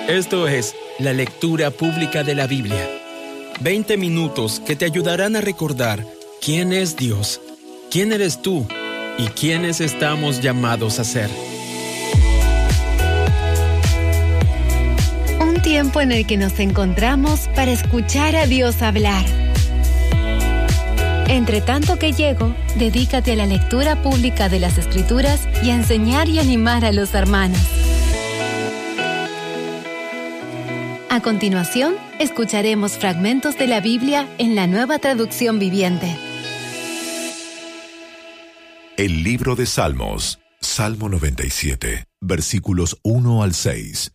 Esto es la lectura pública de la Biblia. 20 minutos que te ayudarán a recordar quién es Dios, quién eres tú y quiénes estamos llamados a ser. Un tiempo en el que nos encontramos para escuchar a Dios hablar. Entre tanto que llego, dedícate a la lectura pública de las Escrituras y a enseñar y animar a los hermanos. A continuación, escucharemos fragmentos de la Biblia en la Nueva Traducción Viviente. El libro de Salmos, Salmo 97, versículos 1 al 6.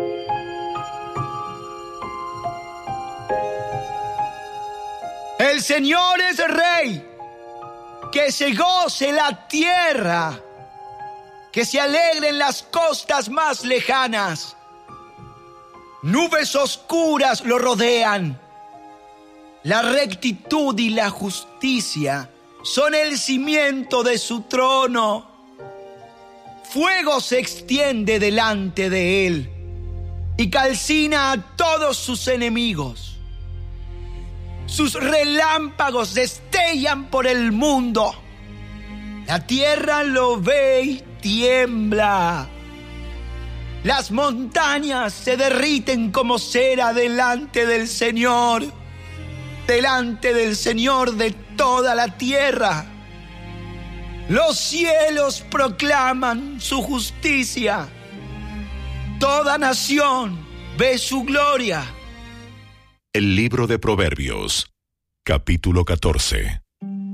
El Señor es Rey, que se goce la tierra, que se alegren las costas más lejanas. Nubes oscuras lo rodean. La rectitud y la justicia son el cimiento de su trono. Fuego se extiende delante de él y calcina a todos sus enemigos. Sus relámpagos destellan por el mundo. La tierra lo ve y tiembla. Las montañas se derriten como cera delante del Señor de toda la tierra. Los cielos proclaman su justicia. Toda nación ve su gloria. El libro de Proverbios, capítulo 14.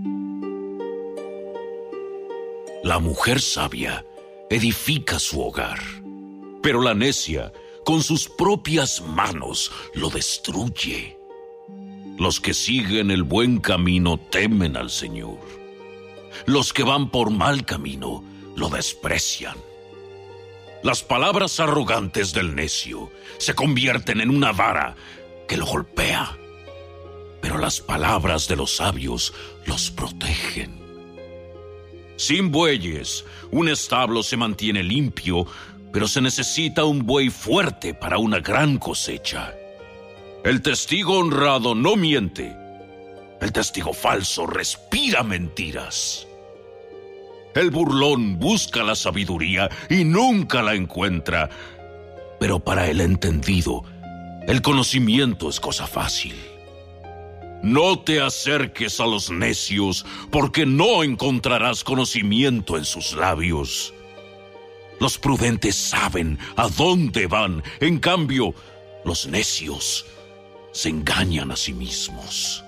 La mujer sabia edifica su hogar, pero la necia con sus propias manos lo destruye. Los que siguen el buen camino temen al Señor. Los que van por mal camino lo desprecian. Las palabras arrogantes del necio se convierten en una vara que lo golpea, pero las palabras de los sabios los protegen. Sin bueyes, un establo se mantiene limpio, pero se necesita un buey fuerte para una gran cosecha. El testigo honrado no miente. El testigo falso respira mentiras. El burlón busca la sabiduría y nunca la encuentra, pero para el entendido, el conocimiento es cosa fácil. No te acerques a los necios, porque no encontrarás conocimiento en sus labios. Los prudentes saben a dónde van, en cambio, los necios se engañan a sí mismos.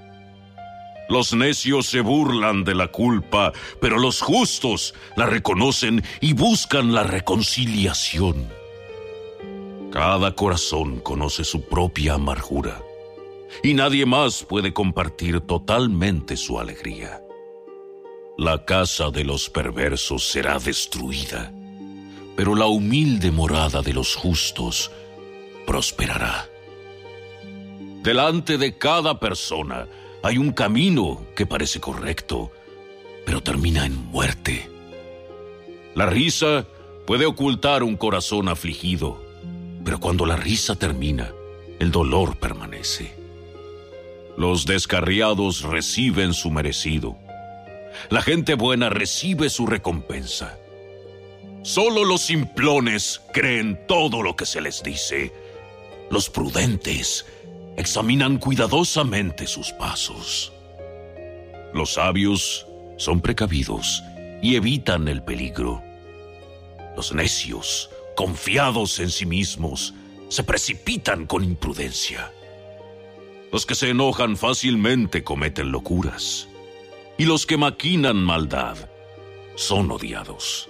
Los necios se burlan de la culpa, pero los justos la reconocen y buscan la reconciliación. Cada corazón conoce su propia amargura, y nadie más puede compartir totalmente su alegría. La casa de los perversos será destruida, pero la humilde morada de los justos prosperará. Delante de cada persona hay un camino que parece correcto, pero termina en muerte. La risa puede ocultar un corazón afligido, pero cuando la risa termina, el dolor permanece. Los descarriados reciben su merecido. La gente buena recibe su recompensa. Solo los simplones creen todo lo que se les dice. Los prudentes examinan cuidadosamente sus pasos. Los sabios son precavidos y evitan el peligro. Los necios, confiados en sí mismos, se precipitan con imprudencia. Los que se enojan fácilmente cometen locuras, y los que maquinan maldad son odiados.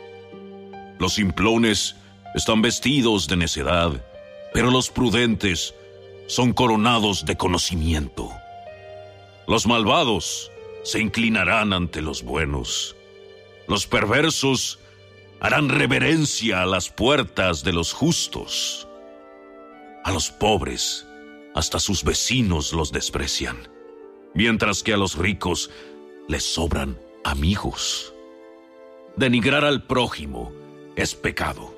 Los simplones están vestidos de necedad, pero los prudentes son coronados de conocimiento. Los malvados se inclinarán ante los buenos. Los perversos harán reverencia a las puertas de los justos. A los pobres, hasta sus vecinos los desprecian, mientras que a los ricos les sobran amigos. Denigrar al prójimo es pecado,